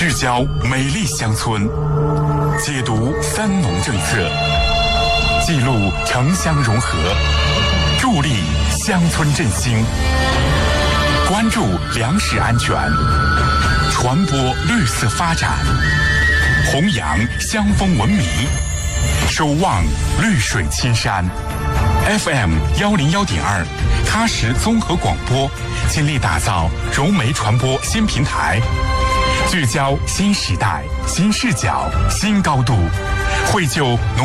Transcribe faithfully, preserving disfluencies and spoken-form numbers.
聚焦美丽乡村，解读三农政策，记录城乡融合，助力乡村振兴，关注粮食安全，传播绿色发展，弘扬乡风文明，守望绿水青山。F M 幺零幺点二，喀什综合广播倾力打造融媒传播新平台，聚焦新时代、新视角、新高度，绘就农